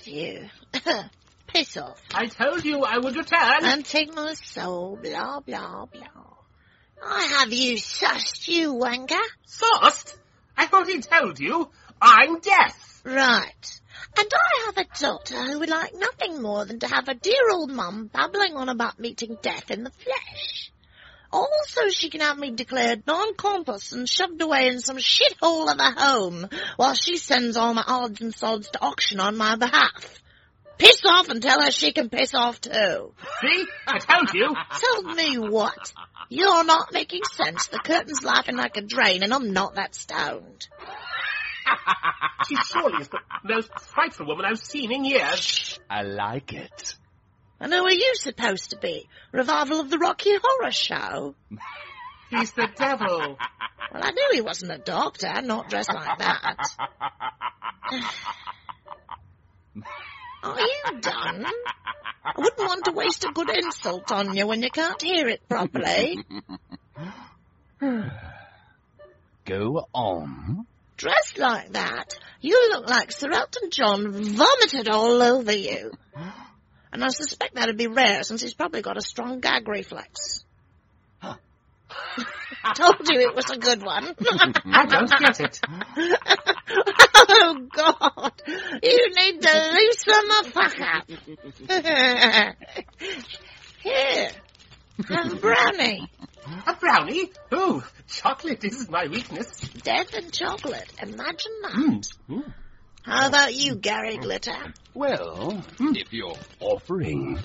with you. Piss off. I told you I would return. And take my soul, blah, blah, blah. I have you sussed, you wanker. Sauced? I already told you. I'm deaf. Right. And I have a daughter who would like nothing more than to have her dear old mum babbling on about meeting death in the flesh. Also, she can have me declared non-compos and shoved away in some shithole of a home while she sends all my odds and sods to auction on my behalf. Piss off and tell her she can piss off too. See? I told you. Told me what? You're not making sense. The curtain's laughing like a drain and I'm not that stoned. She surely is the most frightful woman I've seen in years. I like it. And who are you supposed to be? Revival of the Rocky Horror Show? He's the devil. Well, I knew he wasn't a doctor, not dressed like that. Are you done? I wouldn't want to waste a good insult on you when you can't hear it properly. Go on. Dressed like that, you look like Sir Elton John vomited all over you. And I suspect that'd be rare, since he's probably got a strong gag reflex. Told you it was a good one. I don't get it. Oh, God. You need to loosen the fuck up. Here. Have a brownie. A brownie? Oh, chocolate is my weakness. Death and chocolate. Imagine that. How about you, Gary Glitter? Well, if you're offering.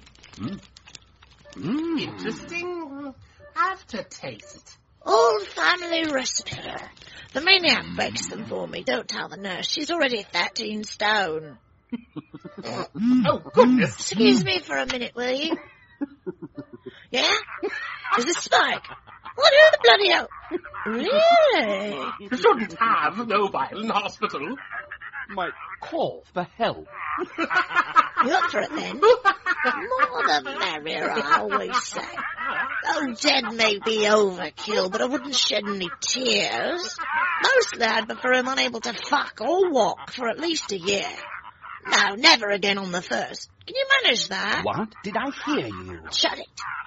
Interesting aftertaste. Old family recipe. The maniac bakes them for me. Don't tell the nurse. She's already 13 stone. Oh, goodness. Excuse me for a minute, will you? Yeah? Is this Spike? What the bloody hell? Really? You shouldn't have mobile in hospital. Might call for help. You up for it then? More the merrier, I always say. Oh, dead may be overkill, but I wouldn't shed any tears. Mostly I'd prefer him unable to fuck or walk for at least a year. No, never again on the first. Can you manage that? What? Did I hear you? Shut it.